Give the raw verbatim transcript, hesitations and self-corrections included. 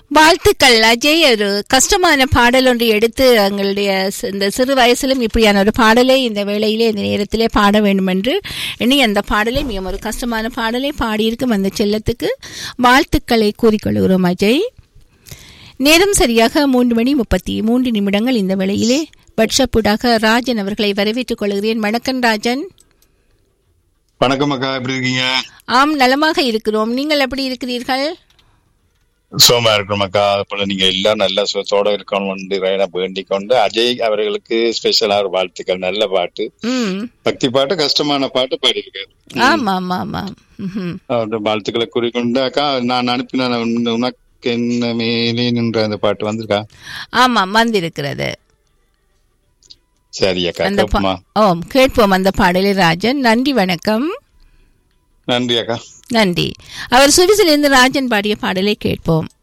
வாழ்த்துக்கள் அஜய். ஒரு கஷ்டமான பாடல் ஒன்று எடுத்து எங்களுடைய இந்த சிறு வயசிலும் இப்படியான ஒரு பாடலை இந்த வேளையிலே இந்த நேரத்திலே பாட வேண்டும் என்று இனி அந்த பாடலை மிகவும் ஒரு கஷ்டமான பாடலை பாடியிருக்கும் அந்த செல்லத்துக்கு வாழ்த்துக்களை கூறிக்கொள்கிறோம் அஜய். நேரம் சரியாக மூன்று மணி முப்பத்தி மூன்று நிமிடங்கள். இந்த வேளையிலே வாட்ஸ்அப்புடாக ராஜன் அவர்களை வரவேற்றுக் கொள்கிறேன். வணக்கம் ராஜன். வணக்கம் அக்கா, எப்படி இருக்கீங்க? ஆம், நலமாக இருக்கிறோம். நீங்கள் எப்படி இருக்கிறீர்கள்? சோமா இருக்கிறோம் அக்கா. போல நீங்க எல்லாம் நல்ல சுத்தோட இருக்கணும் வேண்டிக் கொண்டு அஜய் அவர்களுக்கு ஸ்பெஷலா ஒரு வாழ்த்துக்கள். நல்ல பாட்டு, பக்தி பாட்டு, கஷ்டமான பாட்டு பாடியிருக்காரு. ஆமா ஆமா ஆமா. வாழ்த்துக்களை கூறிக்கொண்டு அக்கா, நான் அனுப்பின உனக்கு என்ன மேலே நின்ற அந்த பாட்டு வந்திருக்கா? ஆமா, வந்திருக்கிறது. சரி அக்கா, கேட்போமா? ஓம், கேட்போம் அந்த பாடலை. ராஜன், நன்றி, வணக்கம். நன்றி அக்கா. நன்றி. அவர் சுவிசிலிருந்து ராஜன் பாடிய பாடலை கேட்போம்.